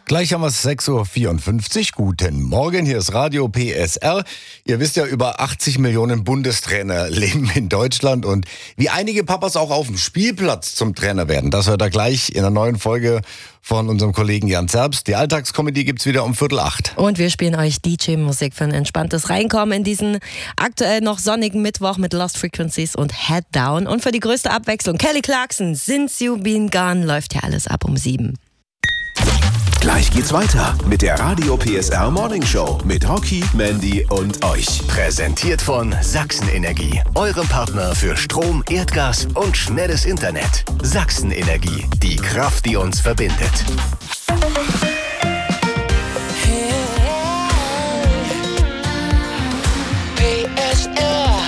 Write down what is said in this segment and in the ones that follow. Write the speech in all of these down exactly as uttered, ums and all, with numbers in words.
Gleich haben wir es sechs Uhr vierundfünfzig. Guten Morgen, hier ist Radio P S R. Ihr wisst ja, über achtzig Millionen Bundestrainer leben in Deutschland. Und wie einige Papas auch auf dem Spielplatz zum Trainer werden, das hört ihr gleich in einer neuen Folge von unserem Kollegen Jan Zerbst. Die Alltagskomödie gibt's wieder um Viertel acht. Und wir spielen euch D J-Musik für ein entspanntes Reinkommen in diesen aktuell noch sonnigen Mittwoch mit Lost Frequencies und Head Down. Und für die größte Abwechslung, Kelly Clarkson, Since You Been Gone, läuft ja alles ab um sieben. Gleich geht's weiter mit der Radio P S R Morning Show mit Rocky, Mandy und euch. Präsentiert von Sachsen Energie, eurem Partner für Strom, Erdgas und schnelles Internet. Sachsen Energie, die Kraft, die uns verbindet. P S R.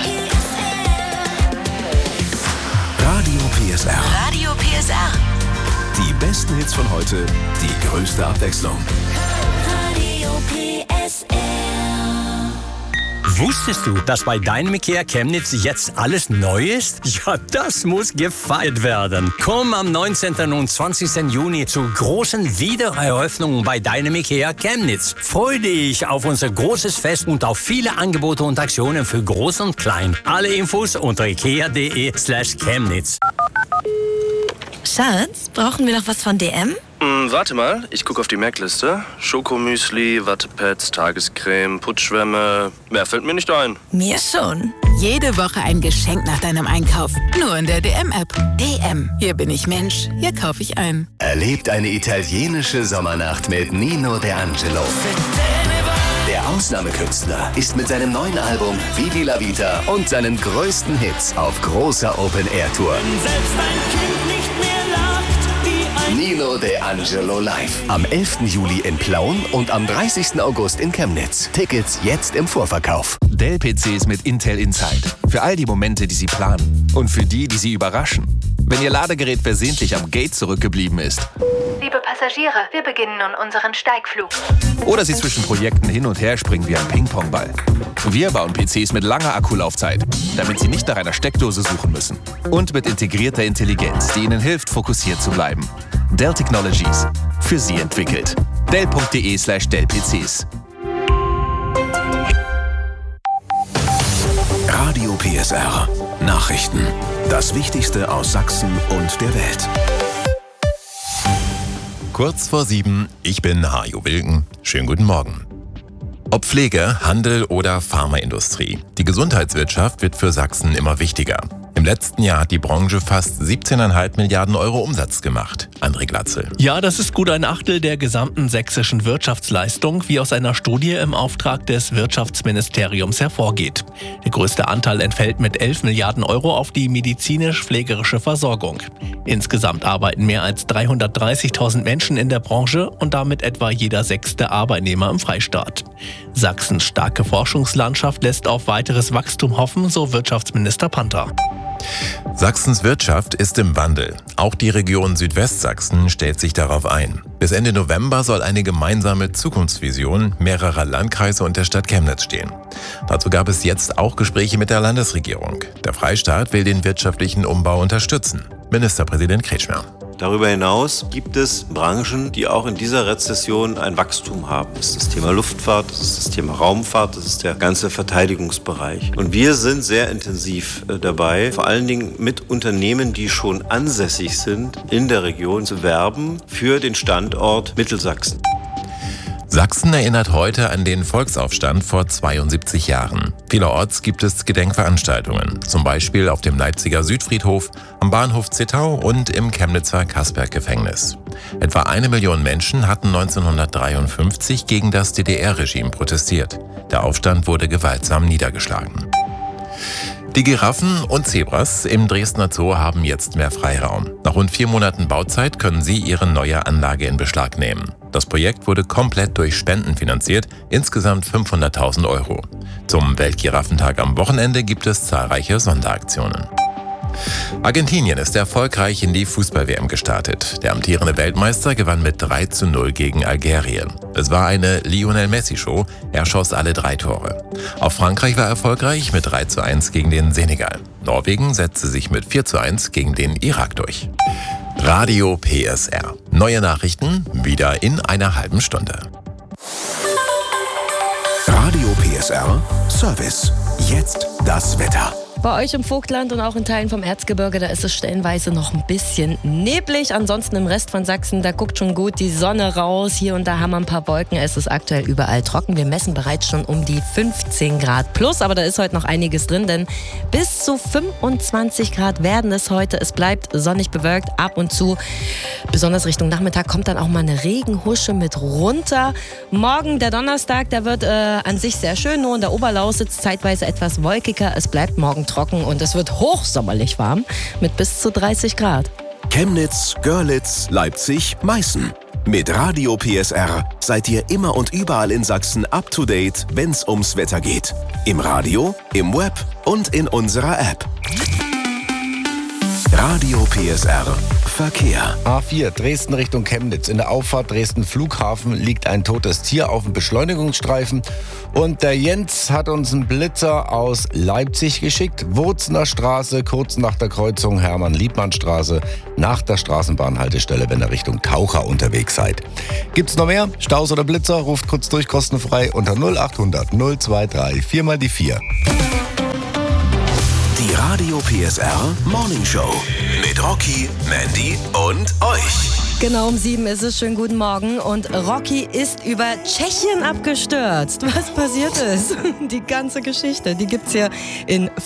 Radio P S R. Radio P S R. Die besten Hits von heute, die größte Abwechslung. Radio P S R. Wusstest du, dass bei Dynamicare Chemnitz jetzt alles neu ist? Ja, das muss gefeiert werden. Komm am neunzehnten und zwanzigsten Juni zu großen Wiedereröffnungen bei Dynamicare Chemnitz. Freu dich auf unser großes Fest und auf viele Angebote und Aktionen für Groß und Klein. Alle Infos unter ikea.de slash Chemnitz. Schatz, brauchen wir noch was von D M? Hm, warte mal, ich gucke auf die Merkliste. Schokomüsli, Wattepads, Tagescreme, Putzschwämme. Mehr fällt mir nicht ein. Mir schon. Jede Woche ein Geschenk nach deinem Einkauf. Nur in der D M-App. D M. Hier bin ich Mensch. Hier kaufe ich ein. Erlebt eine italienische Sommernacht mit Nino De Angelo. Der Ausnahmekünstler ist mit seinem neuen Album Vivi la Vita und seinen größten Hits auf großer Open-Air-Tour. Nino De Angelo live. Am elften Juli in Plauen und am dreißigsten August in Chemnitz. Tickets jetzt im Vorverkauf. Dell-P Cs mit Intel Inside. Für all die Momente, die Sie planen. Und für die, die Sie überraschen. Wenn Ihr Ladegerät versehentlich am Gate zurückgeblieben ist. Liebe Passagiere, wir beginnen nun unseren Steigflug. Oder Sie zwischen Projekten hin und her springen wie ein Ping-Pong-Ball. Wir bauen P Cs mit langer Akkulaufzeit, damit Sie nicht nach einer Steckdose suchen müssen. Und mit integrierter Intelligenz, die Ihnen hilft, fokussiert zu bleiben. Dell Technologies. Für Sie entwickelt. Dell.de slash Dell-PCs. Radio P S R. Nachrichten. Das Wichtigste aus Sachsen und der Welt. Kurz vor sieben, ich bin Hajo Wilken. Schönen guten Morgen. Ob Pflege, Handel oder Pharmaindustrie, die Gesundheitswirtschaft wird für Sachsen immer wichtiger. Im letzten Jahr hat die Branche fast siebzehn Komma fünf Milliarden Euro Umsatz gemacht. André Glatzel. Ja, das ist gut ein Achtel der gesamten sächsischen Wirtschaftsleistung, wie aus einer Studie im Auftrag des Wirtschaftsministeriums hervorgeht. Der größte Anteil entfällt mit elf Milliarden Euro auf die medizinisch-pflegerische Versorgung. Insgesamt arbeiten mehr als dreihundertdreißigtausend Menschen in der Branche und damit etwa jeder sechste Arbeitnehmer im Freistaat. Sachsens starke Forschungslandschaft lässt auf weiteres Wachstum hoffen, so Wirtschaftsminister Panther. Sachsens Wirtschaft ist im Wandel. Auch die Region Südwestsachsen stellt sich darauf ein. Bis Ende November soll eine gemeinsame Zukunftsvision mehrerer Landkreise und der Stadt Chemnitz stehen. Dazu gab es jetzt auch Gespräche mit der Landesregierung. Der Freistaat will den wirtschaftlichen Umbau unterstützen. Ministerpräsident Kretschmer. Darüber hinaus gibt es Branchen, die auch in dieser Rezession ein Wachstum haben. Das ist das Thema Luftfahrt, das ist das Thema Raumfahrt, das ist der ganze Verteidigungsbereich. Und wir sind sehr intensiv dabei, vor allen Dingen mit Unternehmen, die schon ansässig sind, in der Region zu werben für den Standort Mittelsachsen. Sachsen erinnert heute an den Volksaufstand vor zweiundsiebzig Jahren. Vielerorts gibt es Gedenkveranstaltungen, zum Beispiel auf dem Leipziger Südfriedhof, am Bahnhof Zittau und im Chemnitzer Kasperg-Gefängnis. Etwa eine Million Menschen hatten neunzehnhundertdreiundfünfzig gegen das D D R-Regime protestiert. Der Aufstand wurde gewaltsam niedergeschlagen. Die Giraffen und Zebras im Dresdner Zoo haben jetzt mehr Freiraum. Nach rund vier Monaten Bauzeit können sie ihre neue Anlage in Beschlag nehmen. Das Projekt wurde komplett durch Spenden finanziert, insgesamt fünfhunderttausend Euro. Zum Weltgiraffentag am Wochenende gibt es zahlreiche Sonderaktionen. Argentinien ist erfolgreich in die Fußball-W M gestartet. Der amtierende Weltmeister gewann mit drei zu null gegen Algerien. Es war eine Lionel-Messi-Show, er schoss alle drei Tore. Auch Frankreich war erfolgreich mit drei zu eins gegen den Senegal. Norwegen setzte sich mit vier zu eins gegen den Irak durch. Radio P S R. Neue Nachrichten wieder in einer halben Stunde. Radio P S R Service. Jetzt das Wetter. Bei euch im Vogtland und auch in Teilen vom Erzgebirge, da ist es stellenweise noch ein bisschen neblig. Ansonsten im Rest von Sachsen, da guckt schon gut die Sonne raus. Hier und da haben wir ein paar Wolken. Es ist aktuell überall trocken. Wir messen bereits schon um die fünfzehn Grad plus. Aber da ist heute noch einiges drin, denn bis zu fünfundzwanzig Grad werden es heute. Es bleibt sonnig bewölkt ab und zu. Besonders Richtung Nachmittag kommt dann auch mal eine Regenhusche mit runter. Morgen, der Donnerstag, der wird äh, an sich sehr schön. Nur in der Oberlausitz zeitweise etwas wolkiger. Es bleibt morgen trocken und es wird hochsommerlich warm mit bis zu dreißig Grad. Chemnitz, Görlitz, Leipzig, Meißen. Mit Radio P S R seid ihr immer und überall in Sachsen up to date, wenn's ums Wetter geht. Im Radio, im Web und in unserer App. Radio P S R Verkehr. A vier, Dresden Richtung Chemnitz. In der Auffahrt Dresden Flughafen liegt ein totes Tier auf dem Beschleunigungsstreifen. Und der Jens hat uns einen Blitzer aus Leipzig geschickt. Wurzener Straße, kurz nach der Kreuzung Hermann-Liebmann-Straße, nach der Straßenbahnhaltestelle, wenn ihr Richtung Taucher unterwegs seid. Gibt's noch mehr? Staus oder Blitzer? Ruft kurz durch, kostenfrei unter null acht hundert null zwei drei vier mal die vier. Die Radio P S R Morning Show mit Rocky, Mandy und euch. Genau um sieben ist es. Schönen guten Morgen. Und Rocky ist über Tschechien abgestürzt. Was passiert ist? Die ganze Geschichte, die gibt's hier in